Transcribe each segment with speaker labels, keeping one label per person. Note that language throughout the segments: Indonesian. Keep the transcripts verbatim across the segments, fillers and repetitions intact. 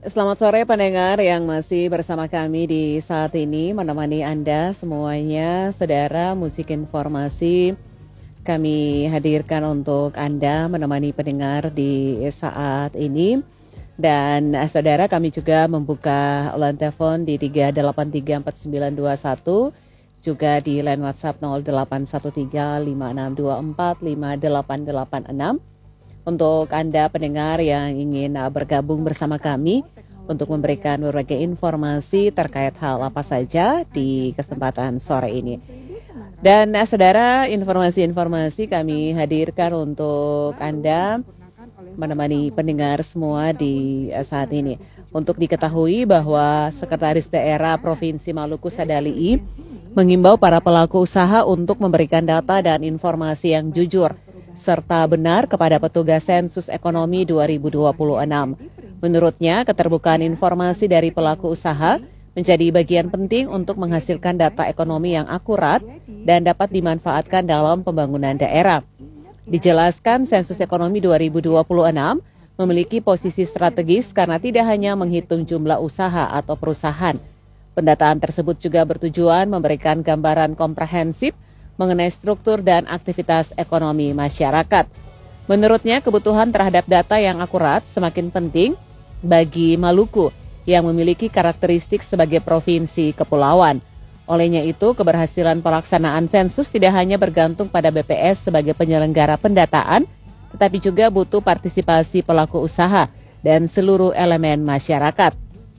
Speaker 1: Selamat sore pendengar yang masih bersama kami di saat ini, menemani Anda semuanya. Saudara, musik informasi kami hadirkan untuk Anda menemani pendengar di saat ini. Dan eh, saudara, kami juga membuka line telepon di tiga delapan tiga empat sembilan dua satu, juga di line WhatsApp nol delapan satu tiga lima enam dua empat lima delapan delapan enam. Untuk Anda pendengar yang ingin uh, bergabung bersama kami untuk memberikan berbagai informasi terkait hal apa saja di kesempatan sore ini. Dan uh, saudara, informasi-informasi kami hadirkan untuk Anda menemani pendengar semua di uh, saat ini. Untuk diketahui bahwa Sekretaris Daerah Provinsi Maluku Sadali'i mengimbau para pelaku usaha untuk memberikan data dan informasi yang jujur serta benar kepada petugas sensus ekonomi dua ribu dua puluh enam. Menurutnya, keterbukaan informasi dari pelaku usaha menjadi bagian penting untuk menghasilkan data ekonomi yang akurat dan dapat dimanfaatkan dalam pembangunan daerah. Dijelaskan, sensus ekonomi dua ribu dua puluh enam memiliki posisi strategis karena tidak hanya menghitung jumlah usaha atau perusahaan. Pendataan tersebut juga bertujuan memberikan gambaran komprehensif mengenai struktur dan aktivitas ekonomi masyarakat. Menurutnya, kebutuhan terhadap data yang akurat semakin penting bagi Maluku yang memiliki karakteristik sebagai provinsi kepulauan. Olehnya itu, keberhasilan pelaksanaan sensus tidak hanya bergantung pada B P S sebagai penyelenggara pendataan, tetapi juga butuh partisipasi pelaku usaha dan seluruh elemen masyarakat.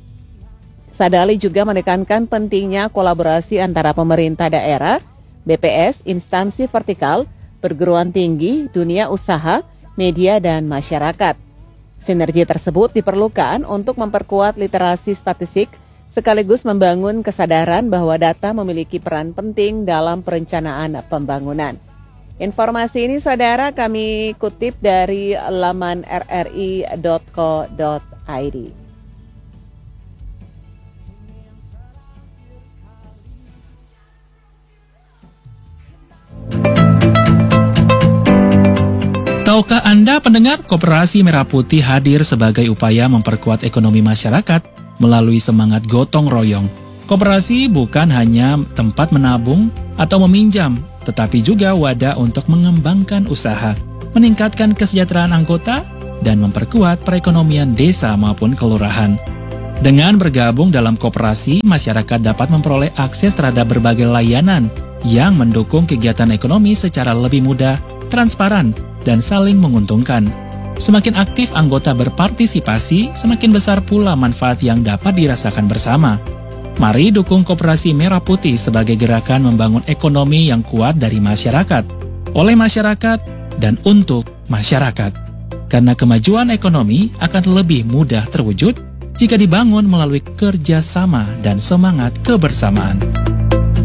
Speaker 1: Sadali juga menekankan pentingnya kolaborasi antara pemerintah daerah, B P S, instansi vertikal, perguruan tinggi, dunia usaha, media, dan masyarakat. Sinergi tersebut diperlukan untuk memperkuat literasi statistik sekaligus membangun kesadaran bahwa data memiliki peran penting dalam perencanaan pembangunan. Informasi ini, saudara, kami kutip dari laman r r i dot co dot i d.
Speaker 2: Tahukah Anda pendengar, Koperasi Merah Putih hadir sebagai upaya memperkuat ekonomi masyarakat melalui semangat gotong royong. Koperasi bukan hanya tempat menabung atau meminjam, tetapi juga wadah untuk mengembangkan usaha, meningkatkan kesejahteraan anggota, dan memperkuat perekonomian desa maupun kelurahan. Dengan bergabung dalam koperasi, masyarakat dapat memperoleh akses terhadap berbagai layanan yang mendukung kegiatan ekonomi secara lebih mudah, transparan, dan saling menguntungkan. Semakin aktif anggota berpartisipasi, semakin besar pula manfaat yang dapat dirasakan bersama. Mari dukung Koperasi Merah Putih sebagai gerakan membangun ekonomi yang kuat dari masyarakat, oleh masyarakat, dan untuk masyarakat. Karena kemajuan ekonomi akan lebih mudah terwujud jika dibangun melalui kerjasama dan semangat kebersamaan.